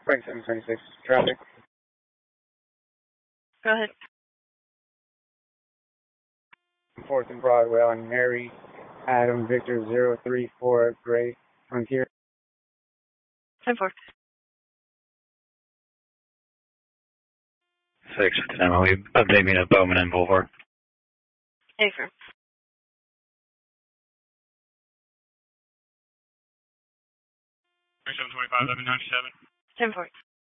Frank 726, traffic. Go ahead. 4th and Broadway on Mary Adam Victor 034 Gray Frontier. 10-4. 6 to them. We update me at Bowman and Boulevard. Affirm. 725, 1197. 10-4.